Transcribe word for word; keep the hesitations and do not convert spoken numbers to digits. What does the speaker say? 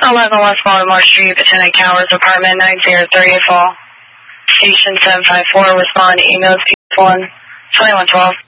eleven West Baltimore Street, Botanic Towers, apartment nine zero three eight four. Station seven five four, respond to emails one twenty-one twelve.